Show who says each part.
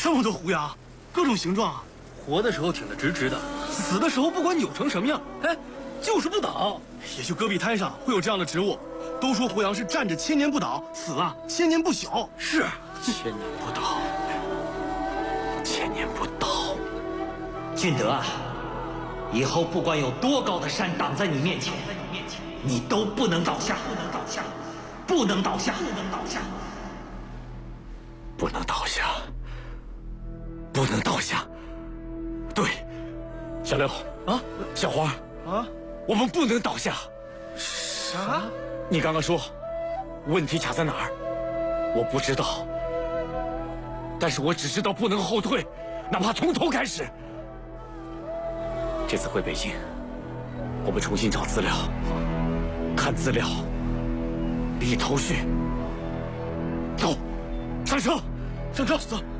Speaker 1: 这么多胡杨，各种形状，
Speaker 2: 活的时候挺得直直的，死的时候不管扭成什么样，哎，就是不倒。
Speaker 1: 也就戈壁滩上会有这样的植物。都说胡杨是站着千年不倒，死了千年不朽。
Speaker 2: 是，千年不倒，千年不倒。
Speaker 3: 俊德啊，以后不管有多高的山挡在你面前，你都不能倒下，不能倒下，不能倒下，不能倒下，
Speaker 2: 不能倒下，不能倒下。对，小六啊，小花啊，我们不能倒下。
Speaker 1: 啥？
Speaker 2: 你刚刚说，问题卡在哪儿？我不知道，但是我只知道不能后退，哪怕从头开始。这次回北京，我们重新找资料，看资料，理头绪。走，上车，上车，走。